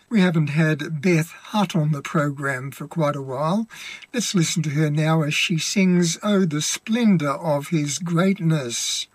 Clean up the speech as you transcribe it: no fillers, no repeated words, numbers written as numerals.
We haven't had Beth Hutt on the program for quite a while. Let's listen to her now as she sings "Oh, the Splendour of His Greatness."